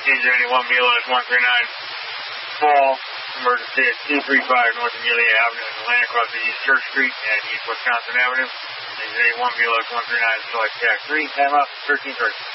81 BLS 139, fall, emergency at 235 North Amelia Avenue in Atlanta, across the East Church Street and East Wisconsin Avenue. 81 BLS 139, select tax 3, time up, 13:30.